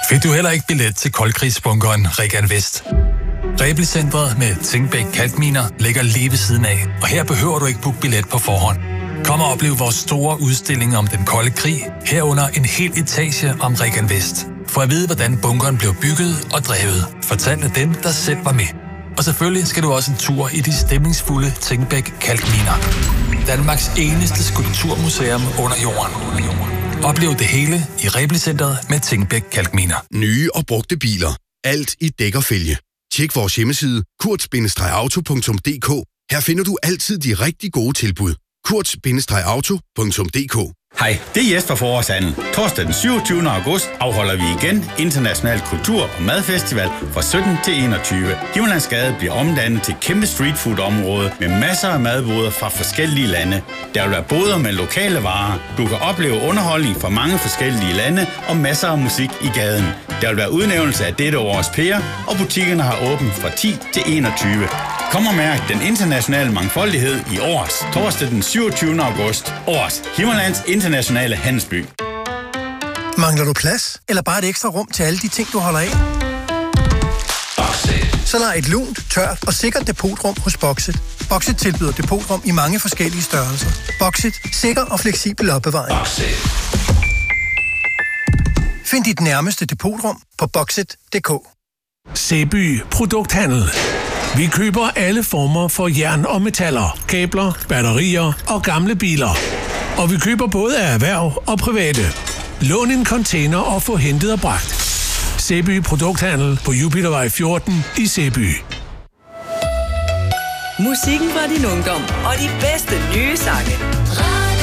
Fik du heller ikke billet til koldkrigsbunkeren Regan Vest? Rebelcentret med Tingbæk Kalkminer ligger lige ved siden af, og her behøver du ikke booke billet på forhånd. Kom og oplev vores store udstilling om den kolde krig, herunder en hel etage om Regan Vest. For at vide, hvordan bunkeren blev bygget og drevet, fortalt af dem, der selv var med. Og selvfølgelig skal du også en tur i de stemningsfulde Tingbæk Kalkminer. Danmarks eneste skulpturmuseum under jorden. Oplev det hele i Rebelcentret med Tingbæk Kalkminer. Nye og brugte biler. Alt i dæk og fælge. Tjek vores hjemmeside kurt-auto.dk. Her finder du altid de rigtig gode tilbud. kurt-auto.dk. Hej, det er Jesper fra Årshandel. Torsdag den 27. august afholder vi igen International Kultur- og Madfestival fra 17 til 21. Himmerlandsgade bliver omdannet til kæmpe streetfood-område med masser af madboder fra forskellige lande. Der vil være boder med lokale varer. Du kan opleve underholdning fra mange forskellige lande og masser af musik i gaden. Der vil være udnævnelse af dette års pære, og butikkerne har åbent fra 10 til 21. Kom og mærk den internationale mangfoldighed i Års. Torsdag den 27. august. Års, Himmerlands internationale handelsby. Mangler du plads? Eller bare et ekstra rum til alle de ting, du holder af? Boxit. Så lej et lunt, tørt og sikkert depotrum hos Boxit. Boxit tilbyder depotrum i mange forskellige størrelser. Boxit. Sikker og fleksibel opbevaring. Boxit. Find dit nærmeste depotrum på boxit.dk. Sæby Produkthandel. Vi køber alle former for jern og metaller, kabler, batterier og gamle biler. Og vi køber både af erhverv og private. Lån en container og få hentet og bragt. Sæby Produkthandel på Jupitervej 14 i Sæby. Musikken fra din ungdom og de bedste nye sange.